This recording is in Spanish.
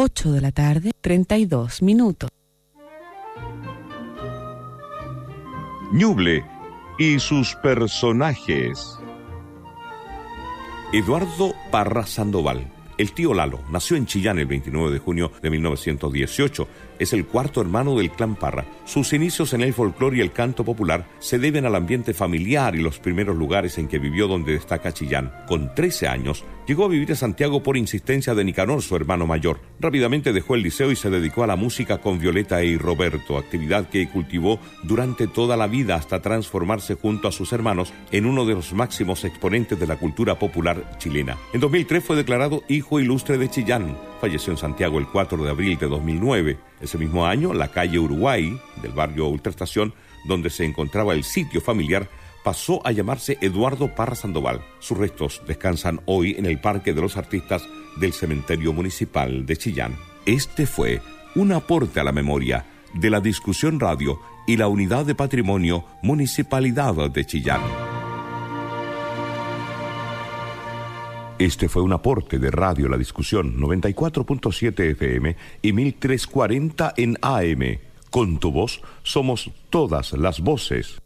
8 de la tarde, 32 minutos. Ñuble y sus personajes. Eduardo Parra Sandoval, el tío Lalo, nació en Chillán el 29 de junio de 1918. Es el cuarto hermano del clan Parra. Sus inicios en el folclore y el canto popular se deben al ambiente familiar y los primeros lugares en que vivió, donde destaca Chillán. Con 13 años, llegó a vivir a Santiago por insistencia de Nicanor, su hermano mayor. Rápidamente dejó el liceo y se dedicó a la música con Violeta y Roberto, actividad que cultivó durante toda la vida hasta transformarse junto a sus hermanos en uno de los máximos exponentes de la cultura popular chilena. En 2003 fue declarado Hijo Ilustre de Chillán. Falleció en Santiago el 4 de abril de 2009. Ese mismo año, la calle Uruguay, del barrio Ultraestación, donde se encontraba el sitio familiar, pasó a llamarse Eduardo Parra Sandoval. Sus restos descansan hoy en el Parque de los Artistas del Cementerio Municipal de Chillán. Este fue un aporte a la memoria de la Discusión Radio y la Unidad de Patrimonio Municipalidad de Chillán. Este fue un aporte de Radio La Discusión, 94.7 FM y 1340 en AM. Con tu voz somos todas las voces.